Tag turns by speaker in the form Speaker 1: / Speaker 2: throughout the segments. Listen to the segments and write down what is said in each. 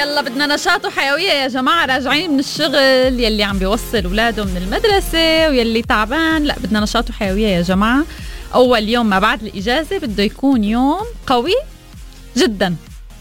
Speaker 1: يلا بدنا نشاط وحيوية يا جماعة. راجعين من الشغل، يلي عم بيوصل ولاده من المدرسة ويلي تعبان، لا بدنا نشاط وحيوية يا جماعة. أول يوم ما بعد الإجازة بده يكون يوم قوي جدا.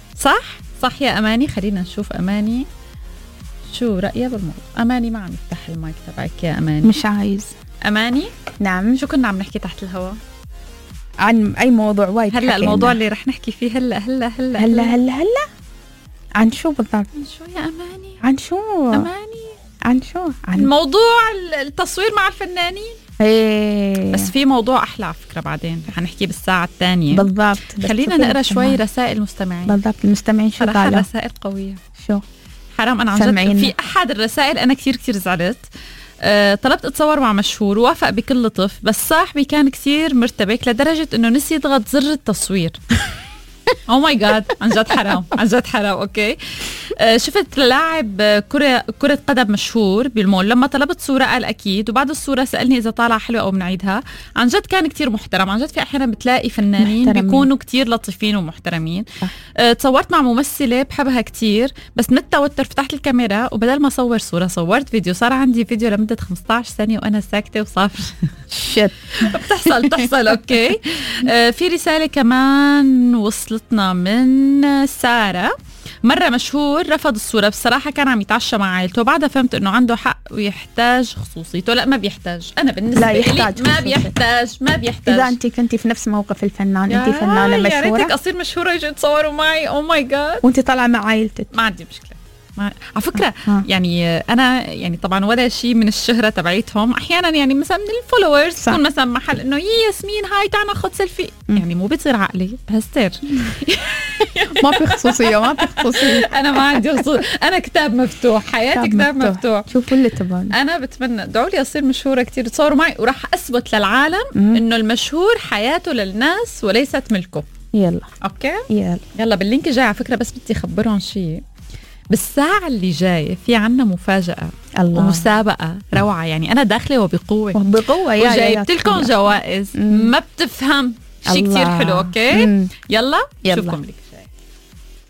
Speaker 1: صح يا أماني. خلينا نشوف أماني شو رأيها بالموضوع. أماني ما عم يفتح المايك تبعك يا أماني.
Speaker 2: مش عايز.
Speaker 1: أماني
Speaker 2: نعم.
Speaker 1: شو كنا عم نحكي تحت الهواء؟
Speaker 2: عن أي موضوع وايد
Speaker 1: هلا الموضوع اللي رح نحكي فيه هلا
Speaker 2: عن شو بالضبط؟
Speaker 1: عن شو يا أماني؟
Speaker 2: عن شو
Speaker 1: أماني؟
Speaker 2: عن
Speaker 1: موضوع التصوير مع الفنانين.
Speaker 2: ايه
Speaker 1: بس في موضوع أحلى على فكرة بعدين حنحكي بالساعة الثانية
Speaker 2: بالضبط.
Speaker 1: خلينا نقرأ شوي رسائل المستمعين.
Speaker 2: بالضبط. المستمعين شو قالوا؟
Speaker 1: رسائل قوية.
Speaker 2: شو
Speaker 1: حرام أنا عن جد في أحد الرسائل أنا كتير زعلت. طلبت اتصور مع مشهور، وافق بكل لطف، بس صاحبي كان كتير مرتبك لدرجة انه نسي يضغط زر التصوير. او ماي جاد، عن جد حرام. اوكي. شفت لاعب كرة قدم مشهور بالمول، لما طلبت صورة قال اكيد، وبعد الصورة سألني اذا طالعة حلوة او بنعيدها. عن جد كان كتير محترم. عن جد في احيانا بتلاقي فنانين محترمين. بيكونوا كتير لطيفين ومحترمين. تصورت مع ممثلة بحبها كتير، بس من التوتر فتحت الكاميرا وبدل ما صور صورة صورت فيديو. صار عندي فيديو لمدة 15 ثانية وانا ساكتة وصافر.
Speaker 2: شت.
Speaker 1: بتحصل. اوكي. في رسالة كمان وصلتنا من سارة. مرة مشهور رفض الصورة، بصراحة كان عم يتعشى مع عائلته، بعدها فهمت انه عنده حق ويحتاج خصوصيته. لا ما بيحتاج. انا بالنسبة لي ما بيحتاج.
Speaker 2: اذا انت كنتي في نفس موقف الفنان، انت فنانة مشهورة،
Speaker 1: يا ريتك اصير مشهورة يجوا يتصوروا معي. او ماي جاد.
Speaker 2: وانت طالعة مع عائلتك،
Speaker 1: ما عندي مشكلة. على فكرة يعني أنا يعني طبعا ولا شيء من الشهرة تبعيتهم. أحيانا يعني مثلا من الفولورز تكون مثلا محل إنه ياسمين هاي تعال ناخد سيلفي، يعني مو بتصير عقلي بهستر.
Speaker 2: ما في خصوصية.
Speaker 1: أنا ما عندي خصوصية. أنا كتاب مفتوح، حياتي كتاب مفتوح.
Speaker 2: شوفوا اللي تبون.
Speaker 1: أنا بتمنى ادعوا لي أصير مشهورة كتير تصوروا معي، وراح أثبت للعالم إنه المشهور حياته للناس وليست ملكه.
Speaker 2: يلا
Speaker 1: أوكي.
Speaker 2: يلا
Speaker 1: باللينك الجاي على فكرة. بس بدي أخبرهم شيء، بالساعة اللي جاية في عنا مفاجأة. الله. ومسابقة روعة. يعني أنا داخلة وبقوة وجايبت لكم جوائز ما بتفهم. شيء كتير حلو. أوكي. يلا شوفكم لك.